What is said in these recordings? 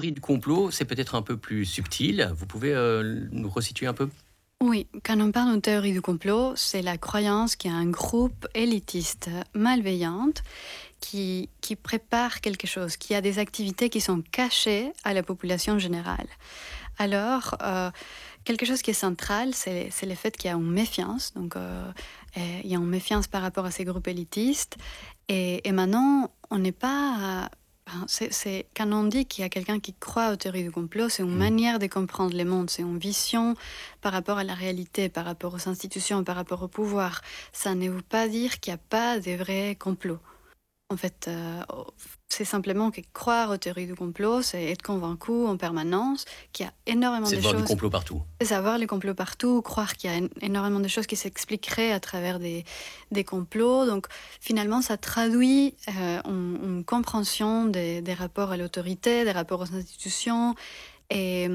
théorie du complot, c'est peut-être un peu plus subtil. Vous pouvez nous resituer un peu? Oui, quand on parle de théorie du complot, c'est la croyance qu'il y a un groupe élitiste malveillante qui prépare quelque chose, qui a des activités qui sont cachées à la population générale. Alors, quelque chose qui est central, c'est le fait qu'il y a une méfiance. Donc, il y a une méfiance par rapport à ces groupes élitistes. Et maintenant, on n'est pas. Quand on dit qu'il y a quelqu'un qui croit aux théories du complot, c'est une Mmh. manière de comprendre le monde, c'est une vision par rapport à la réalité, par rapport aux institutions, par rapport au pouvoir. Ça ne veut pas dire qu'il n'y a pas de vrais complots. En fait, c'est simplement que croire aux théories du complot, c'est être convaincu en permanence qu'il y a énormément C'est de de voir du choses, complot partout. c'est savoir les complots partout, croire qu'il y a énormément de choses qui s'expliqueraient à travers des complots. Donc, finalement, ça traduit une compréhension des rapports à l'autorité, des rapports aux institutions. Et,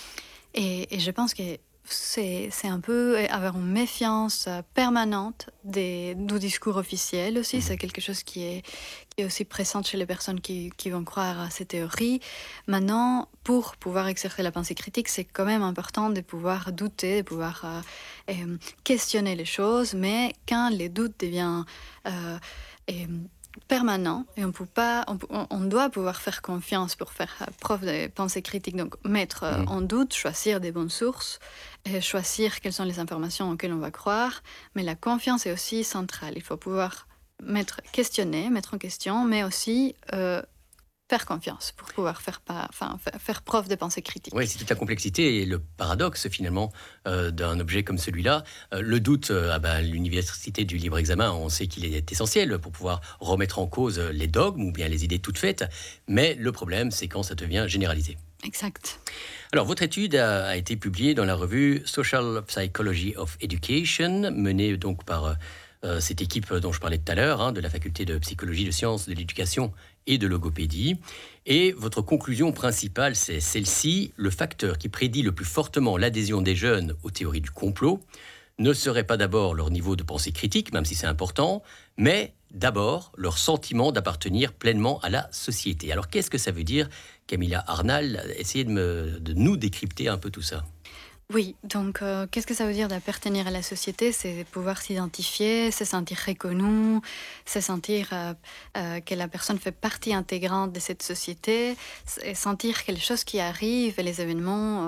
et je pense que c'est un peu avoir une méfiance permanente du discours officiel aussi. Mmh. C'est quelque chose qui est aussi présente chez les personnes qui vont croire à ces théories. Maintenant, pour pouvoir exercer la pensée critique, c'est quand même important de pouvoir douter, de pouvoir questionner les choses, mais quand les doutes deviennent euh, euh, permanents, et on peut pas, on doit pouvoir faire confiance pour faire preuve de pensée critique, donc mettre Mmh. en doute, choisir des bonnes sources, et choisir quelles sont les informations auxquelles on va croire, mais la confiance est aussi centrale. Il faut pouvoir questionner, mettre en question, mais aussi faire confiance pour pouvoir faire preuve de pensée Oui, critique. c'est toute la complexité et le paradoxe finalement d'un objet comme celui-là. Le doute, à l'université du libre examen, on sait qu'il est essentiel pour pouvoir remettre en cause les dogmes ou bien les idées toutes faites. Mais le problème, c'est quand ça devient généralisé. Exact. Alors, votre étude a été publiée dans la revue Social Psychology of Education, menée donc par cette équipe dont je parlais tout à l'heure, de la faculté de psychologie, de sciences, de l'éducation et de logopédie. Et votre conclusion principale, c'est celle-ci: le facteur qui prédit le plus fortement l'adhésion des jeunes aux théories du complot ne serait pas d'abord leur niveau de pensée critique, même si c'est important, mais d'abord leur sentiment d'appartenir pleinement à la société. Alors qu'est-ce que ça veut dire, Camilla Arnal? Essayez de nous décrypter un peu tout ça. Oui, donc qu'est-ce que ça veut dire d'appartenir à la société? C'est pouvoir s'identifier, se sentir reconnu, se sentir que la personne fait partie intégrante de cette société, et sentir que les choses qui arrivent, les événements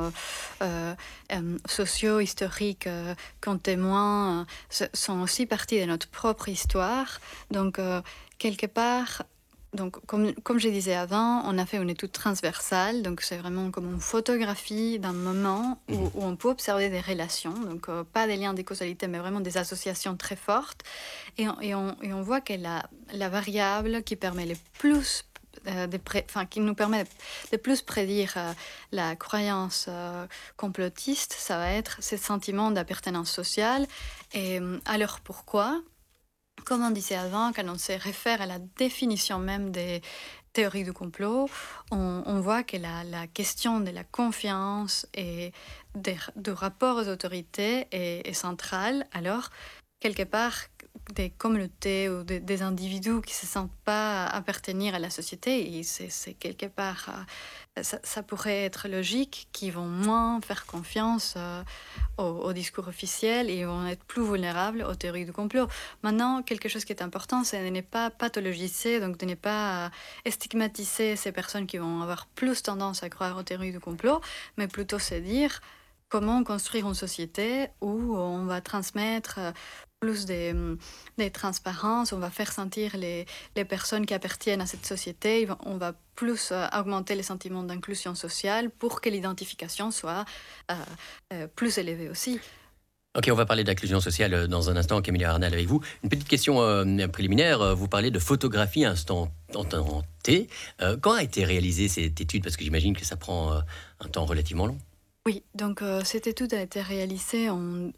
sociaux, historiques qu'on témoigne, sont aussi partie de notre propre histoire. Donc, quelque part, donc, comme je disais avant, on a fait une étude transversale, donc c'est vraiment comme une photographie d'un moment Mhm. où on peut observer des relations, donc pas des liens de causalité, mais vraiment des associations très fortes. Et on voit que la variable qui permet le plus qui nous permet de plus prédire la croyance complotiste, ça va être ce sentiment d'appartenance sociale. Et alors pourquoi? Comme on disait avant, quand on se réfère à la définition même des théories du complot, on voit que la question de la confiance et du rapport aux autorités est centrale. Alors, quelque part, des communautés ou des individus qui ne se sentent pas appartenir à la société, et c'est quelque part, ça pourrait être logique, qu'ils vont moins faire confiance au discours officiel et vont être plus vulnérables aux théories du complot. Maintenant, quelque chose qui est important, c'est de ne pas pathologiser, donc de ne pas stigmatiser ces personnes qui vont avoir plus tendance à croire aux théories du complot, mais plutôt se dire comment construire une société où on va transmettre plus des transparences, on va faire sentir les personnes qui appartiennent à cette société, on va plus augmenter les sentiments d'inclusion sociale pour que l'identification soit euh, plus élevée aussi. Ok, on va parler d'inclusion sociale dans un instant, Camilla Arnal, avec vous. Une petite question préliminaire. Vous parlez de photographie instant T. Quand a été réalisée cette étude? Parce que j'imagine que ça prend un temps relativement long. Oui, donc cette étude a été réalisée en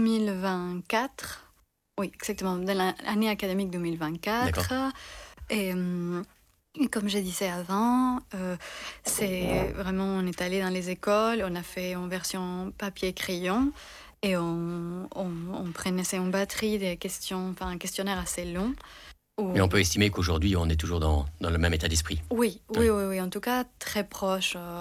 2024. Oui, exactement, dans l'année académique D'accord. 2024. Et, et comme je disais avant, c'est vraiment, on est allé dans les écoles, on a fait en version papier-crayon, et on prenait c'est une batterie des questions, enfin un questionnaire assez long. Mais on Où, peut estimer qu'aujourd'hui, on est toujours dans le même état d'esprit. oui, Oui. en tout cas très proche.